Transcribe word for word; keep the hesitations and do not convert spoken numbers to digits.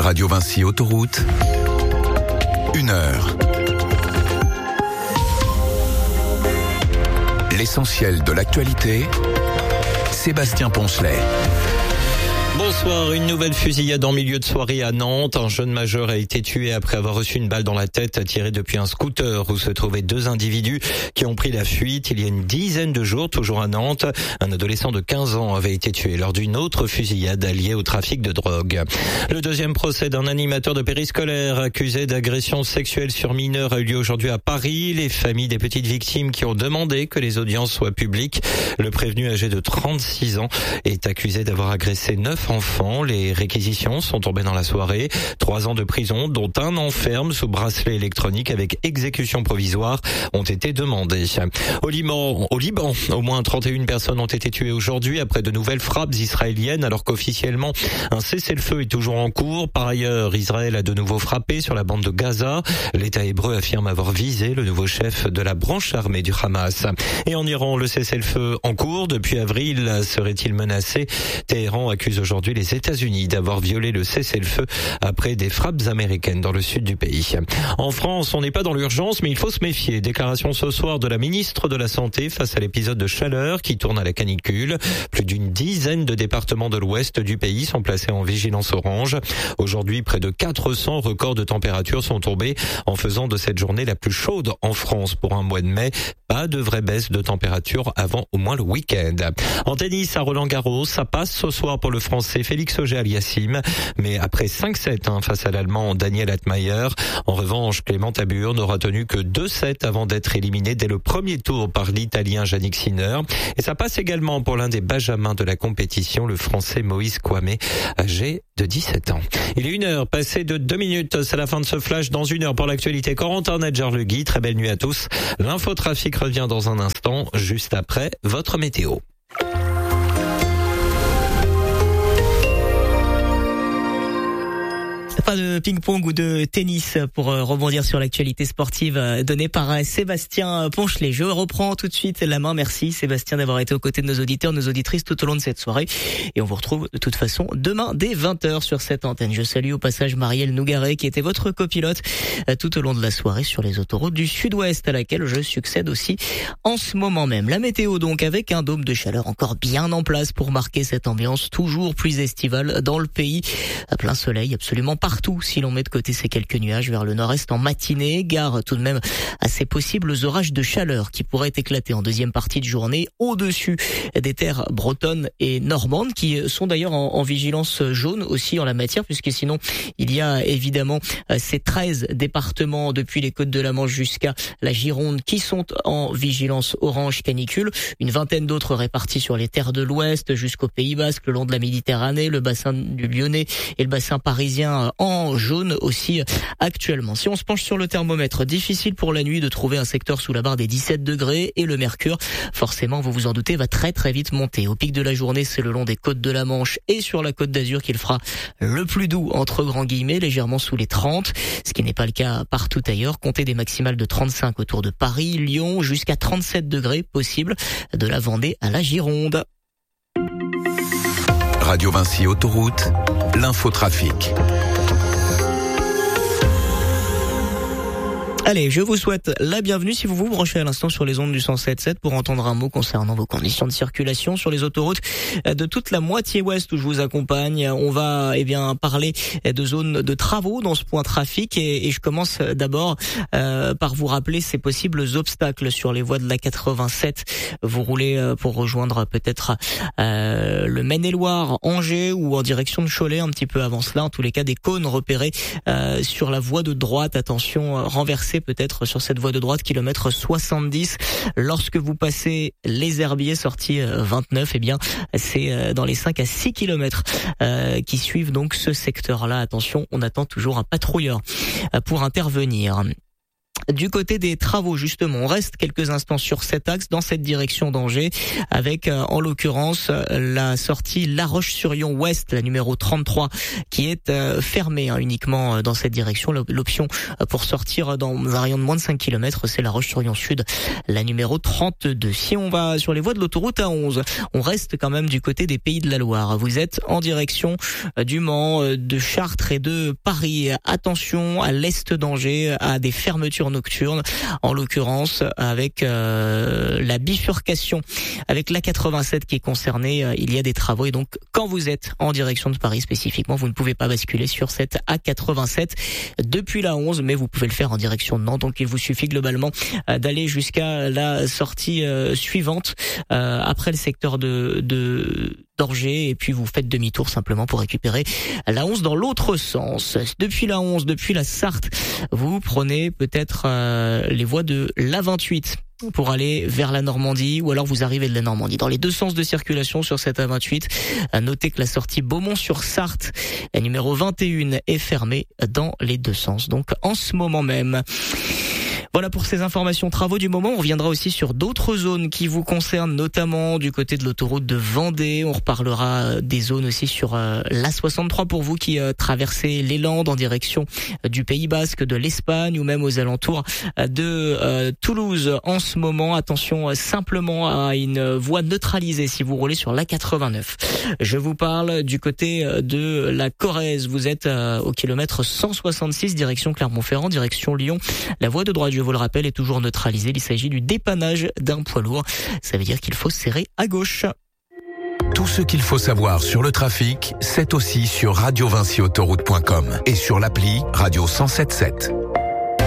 Radio Vinci Autoroute, une heure. L'essentiel de l'actualité, Sébastien Poncelet. Bonsoir, une nouvelle fusillade en milieu de soirée à Nantes. Un jeune majeur a été tué après avoir reçu une balle dans la tête tirée depuis un scooter où se trouvaient deux individus qui ont pris la fuite il y a une dizaine de jours, toujours à Nantes. Un adolescent de quinze ans avait été tué lors d'une autre fusillade liée au trafic de drogue. Le deuxième procès d'un animateur de périscolaire accusé d'agression sexuelle sur mineurs a eu lieu aujourd'hui à Paris. Les familles des petites victimes qui ont demandé que les audiences soient publiques. Le prévenu âgé de trente-six ans est accusé d'avoir agressé neuf enfants. Les réquisitions sont tombées dans la soirée. Trois ans de prison, dont un an ferme sous bracelet électronique avec exécution provisoire, ont été demandés. Au Liban, au Liban, au moins trente et une personnes ont été tuées aujourd'hui après de nouvelles frappes israéliennes, alors qu'officiellement un cessez-le-feu est toujours en cours. Par ailleurs, Israël a de nouveau frappé sur la bande de Gaza. L'État hébreu affirme avoir visé le nouveau chef de la branche armée du Hamas. Et en Iran, le cessez-le-feu en cours. Depuis avril, serait-il menacé? Téhéran accuse aujourd'hui Aujourd'hui les États-Unis d'avoir violé le cessez-le-feu après des frappes américaines dans le sud du pays. En France, on n'est pas dans l'urgence, mais il faut se méfier. Déclaration ce soir de la ministre de la Santé face à l'épisode de chaleur qui tourne à la canicule. Plus d'une dizaine de départements de l'ouest du pays sont placés en vigilance orange. Aujourd'hui, près de quatre cents records de température sont tombés en faisant de cette journée la plus chaude en France pour un mois de mai. Pas de vraie baisse de température avant au moins le week-end. En tennis, à Roland-Garros, ça passe ce soir pour le Français Félix Auger-Aliassime, mais après cinq sept hein, face à l'Allemand Daniel Altmaier. En revanche, Clément Tabur n'aura tenu que deux sept avant d'être éliminé dès le premier tour par l'Italien Yannick Sinner. Et ça passe également pour l'un des benjamins de la compétition, le Français Moïse Kouamé, âgé de dix-sept ans. Il est une heure, passé de deux minutes, c'est la fin de ce flash. Dans une heure pour l'actualité, Corentin Nedjar-Legui, très belle nuit à tous. L'infotrafic revient dans un instant, juste après votre météo. Pas de ping-pong ou de tennis pour rebondir sur l'actualité sportive donnée par Sébastien Poncelet. Je reprends tout de suite la main. Merci Sébastien d'avoir été aux côtés de nos auditeurs, nos auditrices tout au long de cette soirée. Et on vous retrouve de toute façon demain dès vingt heures sur cette antenne. Je salue au passage Marielle Nougaret qui était votre copilote tout au long de la soirée sur les autoroutes du Sud-Ouest à laquelle je succède aussi en ce moment même. La météo donc avec un dôme de chaleur encore bien en place pour marquer cette ambiance toujours plus estivale dans le pays. À plein soleil absolument partout. Partout, si l'on met de côté ces quelques nuages vers le nord-est en matinée, gare tout de même à ces possibles orages de chaleur qui pourraient éclater en deuxième partie de journée au-dessus des terres bretonnes et normandes qui sont d'ailleurs en, en vigilance jaune aussi en la matière puisque sinon il y a évidemment ces treize départements depuis les côtes de la Manche jusqu'à la Gironde qui sont en vigilance orange canicule, une vingtaine d'autres répartis sur les terres de l'ouest jusqu'au Pays Basque, le long de la Méditerranée, le bassin du Lyonnais et le bassin parisien en jaune aussi actuellement. Si on se penche sur le thermomètre, difficile pour la nuit de trouver un secteur sous la barre des dix-sept degrés et le mercure, forcément, vous vous en doutez, va très très vite monter. Au pic de la journée, c'est le long des côtes de la Manche et sur la côte d'Azur qu'il fera le plus doux, entre grands guillemets, légèrement sous les trente, ce qui n'est pas le cas partout ailleurs. Comptez des maximales de trente-cinq autour de Paris, Lyon, jusqu'à trente-sept degrés possible de la Vendée à la Gironde. Radio Vinci Autoroute, l'infotrafic. Allez, je vous souhaite la bienvenue si vous vous branchez à l'instant sur les ondes du cent sept virgule sept pour entendre un mot concernant vos conditions de circulation sur les autoroutes de toute la moitié ouest où je vous accompagne. On va eh bien parler de zones de travaux dans ce point trafic et, et je commence d'abord euh, par vous rappeler ces possibles obstacles sur les voies de la quatre-vingt-sept. Vous roulez pour rejoindre peut-être euh, le Maine-et-Loire, Angers ou en direction de Cholet un petit peu avant cela. En tous les cas, des cônes repérés euh, sur la voie de droite. Attention, renversé peut-être sur cette voie de droite, kilomètre soixante-dix. Lorsque vous passez les Herbiers, sortie vingt-neuf, eh bien, c'est dans les cinq à six kilomètres euh, qui suivent donc ce secteur-là. Attention, on attend toujours un patrouilleur pour intervenir. Du côté des travaux, justement, on reste quelques instants sur cet axe, dans cette direction d'Angers, avec euh, en l'occurrence la sortie La Roche-sur-Yon Ouest, la numéro trente-trois, qui est euh, fermée hein, uniquement dans cette direction. L'option pour sortir dans un rayon de moins de cinq kilomètres, c'est La Roche-sur-Yon Sud, la numéro trente-deux. Si on va sur les voies de l'autoroute A onze, on reste quand même du côté des Pays de la Loire. Vous êtes en direction du Mans, de Chartres et de Paris. Attention à l'est d'Angers, à des fermetures nocturnes, en l'occurrence avec euh, la bifurcation avec l'A quatre-vingt-sept qui est concernée. Il y a des travaux et donc quand vous êtes en direction de Paris spécifiquement, vous ne pouvez pas basculer sur cette A quatre-vingt-sept depuis la onze, mais vous pouvez le faire en direction de Nantes. Donc il vous suffit globalement d'aller jusqu'à la sortie euh, suivante euh, après le secteur de, de d'Angers et puis vous faites demi-tour simplement pour récupérer la onze dans l'autre sens. Depuis la onze, depuis la Sarthe, vous prenez peut-être euh, les voies de l'A vingt-huit pour aller vers la Normandie ou alors vous arrivez de la Normandie. Dans les deux sens de circulation sur cette A vingt-huit, notez que la sortie Beaumont-sur-Sarthe, la numéro vingt et un, est fermée dans les deux sens. Donc en ce moment même. Voilà pour ces informations travaux du moment. On reviendra aussi sur d'autres zones qui vous concernent, notamment du côté de l'autoroute de Vendée. On reparlera des zones aussi sur euh, l'A soixante-trois pour vous qui euh, traversez les Landes en direction du Pays Basque, de l'Espagne ou même aux alentours de euh, Toulouse. En ce moment, attention euh, simplement à une voie neutralisée si vous roulez sur l'A quatre-vingt-neuf. Je vous parle du côté de la Corrèze. Vous êtes euh, au kilomètre cent soixante-six, direction Clermont-Ferrand, direction Lyon. La voie de droite, je vous le rappelle, est toujours neutralisée. Il s'agit du dépannage d'un poids lourd. Ça veut dire qu'il faut serrer à gauche. Tout ce qu'il faut savoir sur le trafic, c'est aussi sur radio vinci autoroute point com et sur l'appli Radio cent sept sept.